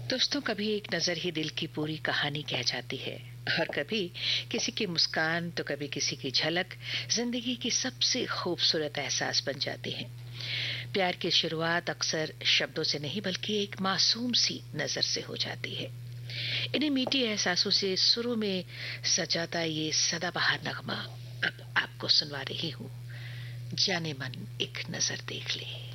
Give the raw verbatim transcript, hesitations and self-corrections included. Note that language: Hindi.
दोस्तों, कभी एक नजर ही दिल की पूरी कहानी कह जाती है, और कभी किसी की मुस्कान तो कभी किसी की झलक जिंदगी की सबसे खूबसूरत एहसास बन जाती है। प्यार की शुरुआत अक्सर शब्दों से नहीं बल्कि एक मासूम सी नजर से हो जाती है। इन्हीं मीठी एहसासों से सुरों में सजाता ये सदाबहार नगमा अब आपको सुनवा रही हूँ। जाने मन एक नजर देख ले।